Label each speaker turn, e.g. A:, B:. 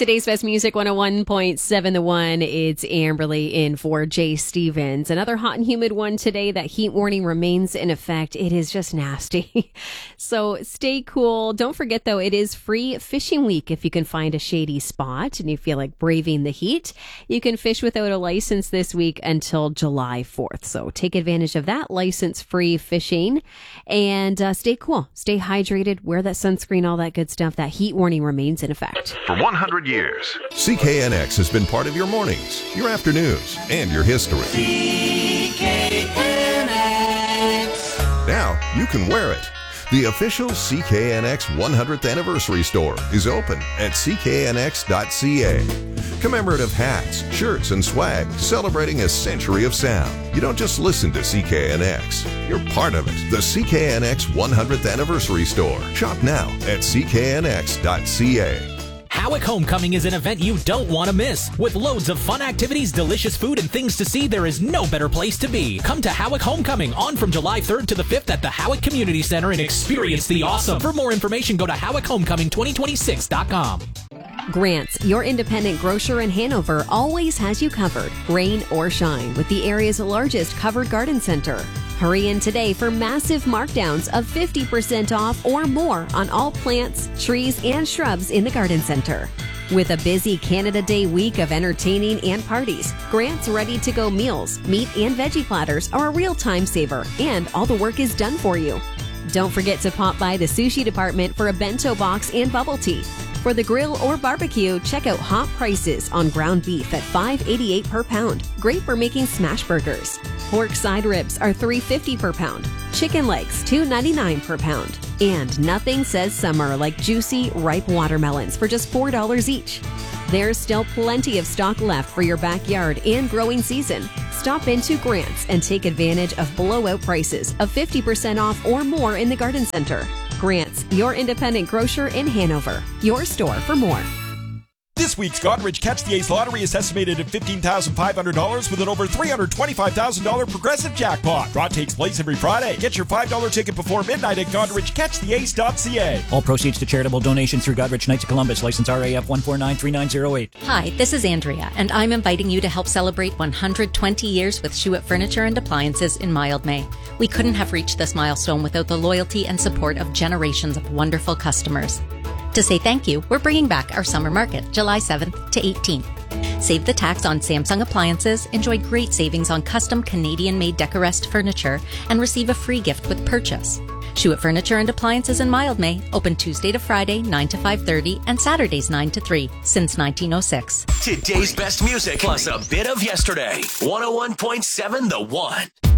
A: Today's Best Music 101.7 The One. It's Amberly in for Jay Stevens. Another hot and humid one today. That heat warning remains in effect. It is just nasty. So stay cool. Don't forget, though, it is free fishing week. If you can find a shady spot and you feel like braving the heat, you can fish without a license this week until July 4th. So take advantage of that license-free fishing and stay cool. Stay hydrated. Wear that sunscreen, all that good stuff. That heat warning remains in effect.
B: For 100 years, CKNX has been part of your mornings, your afternoons, and your history. CKNX. Now you can wear it. The official CKNX 100th Anniversary Store is open at cknx.ca. Commemorative hats, shirts, and swag celebrating a century of sound. You don't just listen to CKNX, you're part of it. The CKNX 100th Anniversary Store. Shop now at cknx.ca.
C: Howick Homecoming is an event you don't want to miss. With loads of fun activities, delicious food, and things to see, there is no better place to be. Come to Howick Homecoming on from July 3rd to the 5th at the Howick Community Center and experience the awesome. For more information, go to HowickHomecoming2026.com.
A: Grant's, your independent grocer in Hanover, always has you covered, rain or shine, with the area's largest covered garden center. Hurry in today for massive markdowns of 50% off or more on all plants, trees, and shrubs in the garden center. With a busy Canada Day week of entertaining and parties, Grant's ready-to-go meals, meat and veggie platters are a real time saver, and all the work is done for you. Don't forget to pop by the sushi department for a bento box and bubble tea. For the grill or barbecue, check out hot prices on ground beef at $5.88 per pound. Great for making smash burgers. Pork side ribs are $3.50 per pound. Chicken legs, $2.99 per pound. And nothing says summer like juicy, ripe watermelons for just $4 each. There's still plenty of stock left for your backyard and growing season. Stop into Grant's and take advantage of blowout prices of 50% off or more in the garden center. Grant's, your independent grocer in Hanover. Your store for more.
D: This week's Goderich Catch the Ace lottery is estimated at $15,500 with an over $325,000 progressive jackpot. Draw takes place every Friday. Get your $5 ticket before midnight at GoderichCatchTheAce.ca.
E: All proceeds to charitable donations through Goderich Knights of Columbus, license RAF 1493908.
F: Hi, this is Andrea, and I'm inviting you to help celebrate 120 years with Schuett Furniture and Appliances in Mildmay. We couldn't have reached this milestone without the loyalty and support of generations of wonderful customers. To say thank you, we're bringing back our summer market, July 7th to 18th. Save the tax on Samsung appliances, enjoy great savings on custom Canadian-made Decorest furniture, and receive a free gift with purchase. Schuett Furniture and Appliances in Mildmay, open Tuesday to Friday, 9 to 5:30, and Saturdays, 9 to 3, since 1906.
G: Today's best music, plus a bit of yesterday. 101.7 The One.